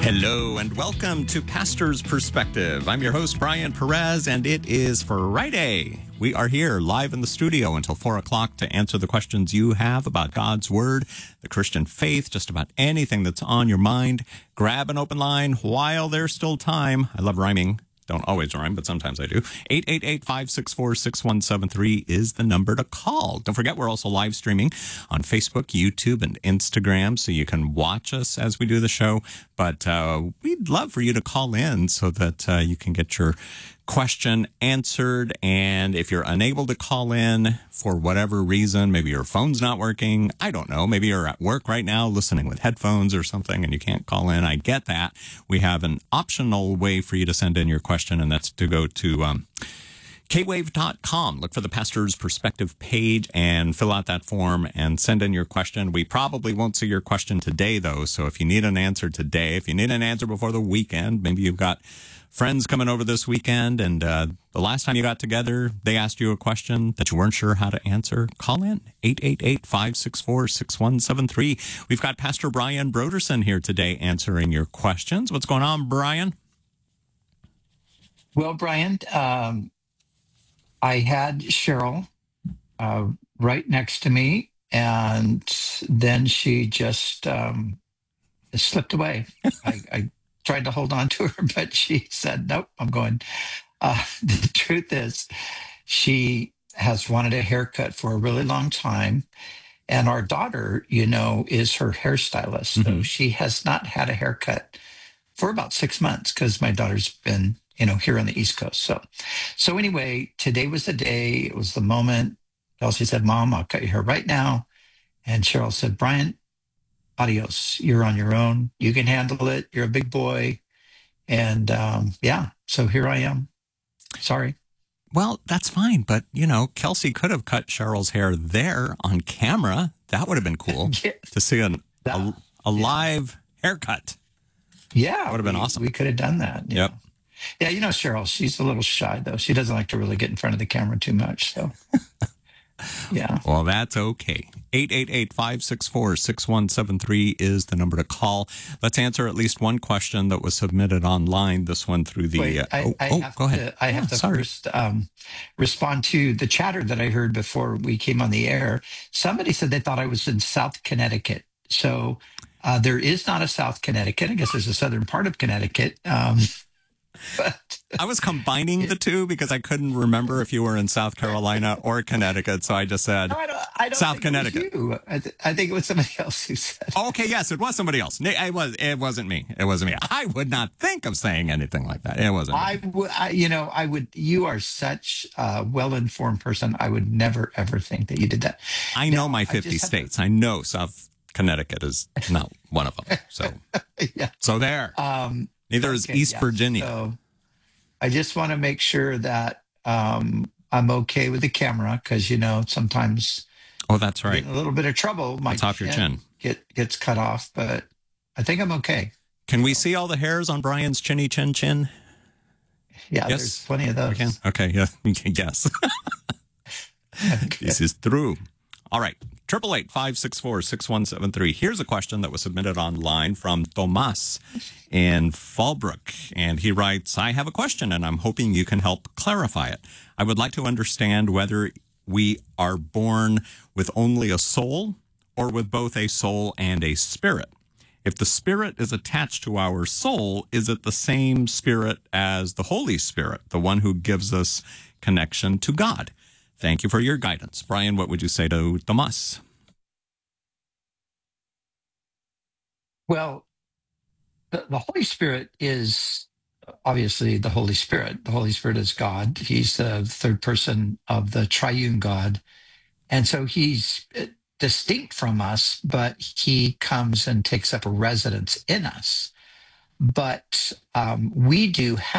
Hello and welcome to Pastor's Perspective. I'm your host, Brian Perez, and it is Friday. We are here live in the studio until 4 o'clock to answer the questions you have about God's Word, the Christian faith, just about anything that's on your mind. Grab an open line while there's still time. I love rhyming. Don't always rhyme, but sometimes I do. 888-564-6173 is the number to call. Don't forget, we're also live streaming on Facebook, YouTube, and Instagram, so you can watch us as we do the show. But we'd love for you to call in so that you can get your question answered. And if you're unable to call in for whatever reason, maybe your phone's not working, I don't know, maybe you're at work right now listening with headphones or something and you can't call in, I get that. We have an optional way for you to send in your question, and that's to go to kwave.com. Look for the Pastor's Perspective page and fill out that form and send in your question. We probably won't see your question today, though, so if you need an answer today, if you need an answer before the weekend, maybe you've got friends coming over this weekend, and the last time you got together, they asked you a question that you weren't sure how to answer, call in, 888-564-6173. We've got Pastor Brian Brodersen here today answering your questions. What's going on, Brian? Well, Brian, I had Cheryl right next to me, and then she just slipped away. I tried to hold on to her, but she said, nope, I'm going. The truth is, she has wanted a haircut for a really long time. And our daughter, is her hairstylist. So she has not had a haircut for about 6 months because my daughter's been, here on the East Coast. So anyway, today was the day. It was the moment. Kelsey said, Mom, I'll cut your hair right now. And Cheryl said, Brian, adios. You're on your own. You can handle it. You're a big boy. And so here I am. Sorry. Well, that's fine. But, Kelsey could have cut Cheryl's hair there on camera. That would have been cool to see a live haircut. Yeah. That would have been awesome. We could have done that. Yep. Yeah, Cheryl, she's a little shy, though. She doesn't like to really get in front of the camera too much. So, yeah. Well, that's okay. 888-564-6173 is the number to call. Let's answer at least one question that was submitted online. This one through the... Wait, go ahead. I have to first respond to the chatter that I heard before we came on the air. Somebody said they thought I was in South Connecticut. So there is not a South Connecticut. I guess there's a southern part of Connecticut. But I was combining the two because I couldn't remember if you were in South Carolina or Connecticut, so I just said I don't South think Connecticut. It was you. I think it was somebody else who said. Okay, yes, it was somebody else. It wasn't me. It wasn't me. I would not think of saying anything like that. It wasn't. I would. You are such a well-informed person. I would never ever think that you did that. I know my 50 states. I know South Connecticut is not one of them. So yeah. So there. Neither is East Virginia. So I just want to make sure that I'm okay with the camera because, sometimes that's right. in a little bit of trouble. It's off your chin. Gets cut off, but I think I'm okay. Can we see all the hairs on Brian's chinny chin? Yeah, yes. There's plenty of those. We can? Okay, yeah, yes. Okay. This is through. All right. 888-564-6173. Here's a question that was submitted online from Tomas in Fallbrook. And he writes, I have a question and I'm hoping you can help clarify it. I would like to understand whether we are born with only a soul or with both a soul and a spirit. If the spirit is attached to our soul, is it the same spirit as the Holy Spirit, the one who gives us connection to God? Thank you for your guidance. Brian, what would you say to Tomas? Well, the Holy Spirit is obviously the Holy Spirit. The Holy Spirit is God. He's the third person of the triune God. And so he's distinct from us, but he comes and takes up a residence in us. But we do have